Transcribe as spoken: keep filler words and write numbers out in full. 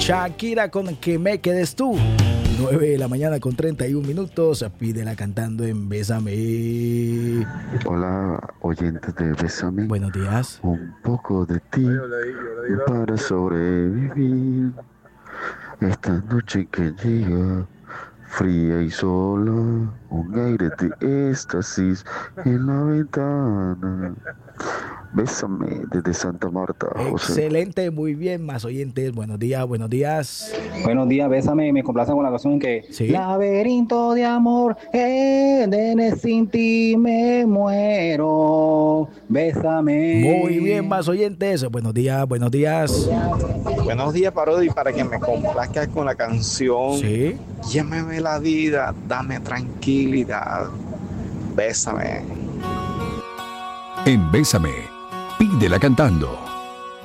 Shakira con Que me quedes tú. nueve de la mañana con treinta y un minutos. Pídela cantando en Bésame. Hola, oyentes de Bésame. Buenos días. Un poco de ti para sobrevivir. Esta noche que llega, fría y sola, un aire de éxtasis en la ventana. Bésame desde Santa Marta, José. Excelente, muy bien, más oyentes. Buenos días, buenos días. Buenos días, Bésame, me complace con la canción que ¿Sí? Laberinto de amor, en sin ti me muero. Bésame. Muy bien, más oyentes. Buenos días, buenos días. Buenos días, Parodi, para que me complazcas con la canción. Sí. Llámame la vida, dame tranquilidad. Bésame. En Bésame, pídela cantando.